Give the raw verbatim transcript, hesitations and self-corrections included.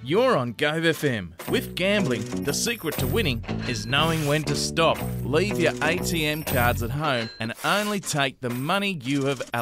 You're on Go F M. With gambling, the secret to winning is knowing when to stop. Leave your A T M cards at home and only take the money you have allocated.